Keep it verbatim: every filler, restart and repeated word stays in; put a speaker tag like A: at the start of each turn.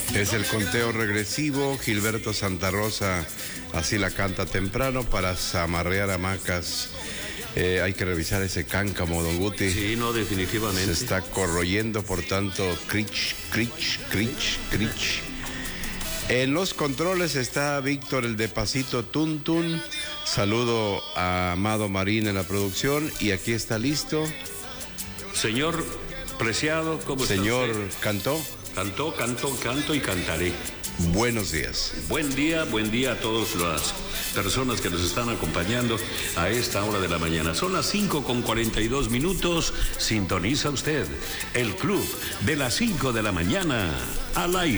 A: Es el conteo regresivo. Gilberto Santa Rosa así la canta temprano para zamarrear hamacas. Eh, hay que revisar ese cáncamo, don Guti.
B: Sí, no, definitivamente.
A: Se está corroyendo, por tanto, crich, crich, crich, crich. En los controles está Víctor, el de Pasito Tun Tun. Saludo a Amado Marín en la producción. Y aquí está listo.
B: Señor Preciado, ¿cómo está
A: Señor,
B: usted?
A: ¿cantó?
B: Cantó, canto, canto y cantaré.
A: Buenos días.
B: Buen día, buen día a todas las personas que nos están acompañando a esta hora de la mañana. Son las cinco con cuarenta y dos minutos. Sintoniza usted el club de las cinco de la mañana al aire.